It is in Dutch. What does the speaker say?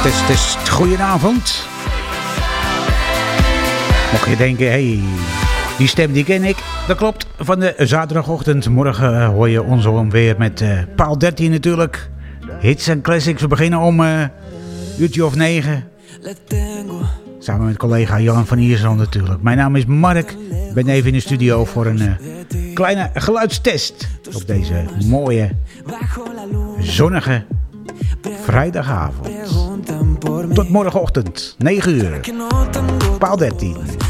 Test. Goedenavond. Mocht je denken, die stem die ken ik. Dat klopt, van de zaterdagochtend. Morgen hoor je ons weer met paal 13 natuurlijk. Hits en classics. We beginnen om uurtje of 9. Samen met collega Jan van Iersel natuurlijk. Mijn naam is Mark. Ik ben even in de studio voor een kleine geluidstest. Op deze mooie, zonnige vrijdagavond. Tot morgenochtend, 9 uur. Paal 13.